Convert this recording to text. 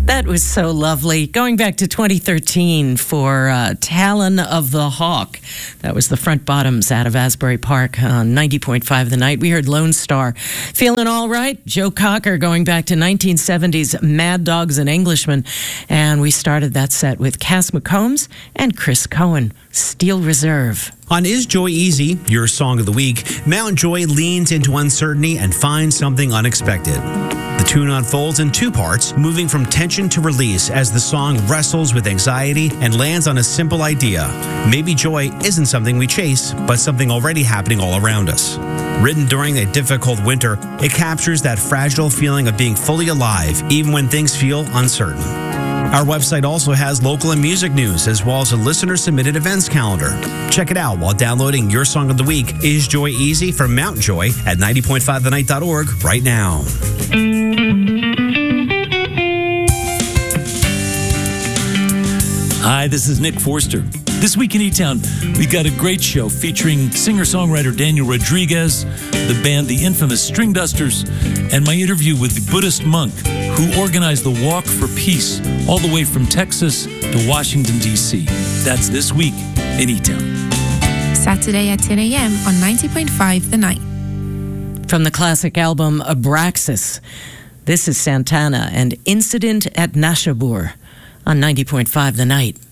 That was so lovely. Going back to 2013 for Talon of the Hawk. That was the Front Bottoms out of Asbury Park on 90.5 The Night. We heard Lone Star. Feeling all right? Joe Cocker going back to 1970s Mad Dogs and Englishmen. And we started that set with Cass McCombs and Chris Cohen. Steel Reserve. On Is Joy Easy, your song of the week, Mount Joy leans into uncertainty and finds something unexpected. The tune unfolds in two parts, moving from tension to release as the song wrestles with anxiety and lands on a simple idea. Maybe joy isn't something we chase, but something already happening all around us. Written during a difficult winter, it captures that fragile feeling of being fully alive, even when things feel uncertain. Our website also has local and music news, as well as a listener-submitted events calendar. Check it out while downloading your song of the week, Is Joy Easy, from Mount Joy at 90.5thenight.org right now. Hi, this is Nick Forster. This week in E-Town, we've got a great show featuring singer-songwriter Daniel Rodriguez, the band The Infamous String Dusters, and my interview with the Buddhist monk who organized the Walk for Peace all the way from Texas to Washington, D.C. That's this week in E-Town. Saturday at 10 a.m. on 90.5 The Night. From the classic album Abraxas, this is Santana and Incident at Nashabur on 90.5 The Night.